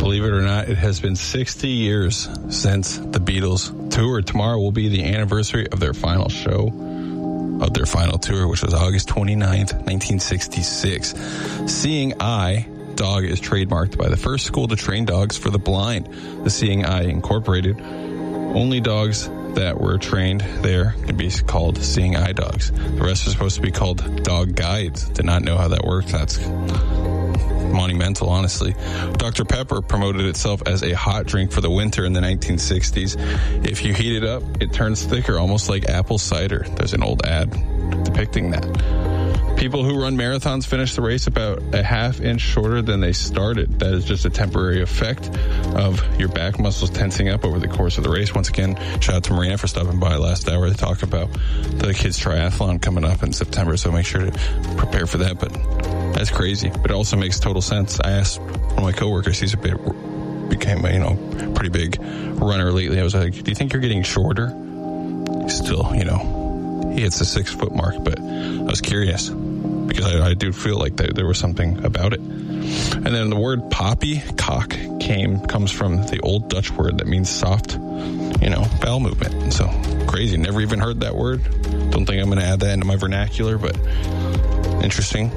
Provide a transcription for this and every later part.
Believe it or not, it has been 60 years since the Beatles toured. Tomorrow will be the anniversary of their final show, of their final tour, which was August 29th, 1966. Seeing Eye dog is trademarked by the first school to train dogs for the blind, the Seeing Eye Incorporated. Only dogs that were trained there can be called Seeing Eye dogs. The rest are supposed to be called dog guides. Did not know how that works. That's monumental, honestly. Dr. Pepper promoted itself as a hot drink for the winter in the 1960s. If you heat it up, it turns thicker, almost like apple cider. There's an old ad depicting that. People who run marathons finish the race about a half inch shorter than they started. That is just a temporary effect of your back muscles tensing up over the course of the race. Once again, shout out to Marina for stopping by last hour to talk about the kids' triathlon coming up in September, so make sure to prepare for that. But that's crazy, but it also makes total sense. I asked one of my coworkers, he's became a, pretty big runner lately. I was like, do you think you're getting shorter? He's still, he hits the 6 foot mark, but I was curious because I do feel like there was something about it. And then the word poppycock comes from the old Dutch word that means soft, bowel movement. So crazy. Never even heard that word. Don't think I'm going to add that into my vernacular, but interesting.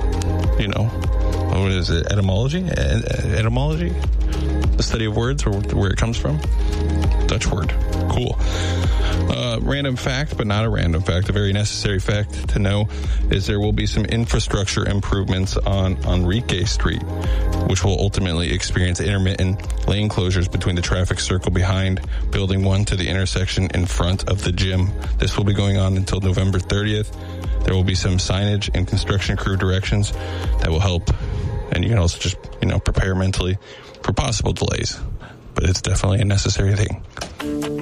What is it? Etymology? Etymology? The study of words, or where it comes from? Dutch word. Cool. Random fact, but not a random fact. A very necessary fact to know is there will be some infrastructure improvements on Enrique Street, which will ultimately experience intermittent lane closures between the traffic circle behind Building 1 to the intersection in front of the gym. This will be going on until November 30th. There will be some signage and construction crew directions that will help. And you can also just, prepare mentally for possible delays. But it's definitely a necessary thing.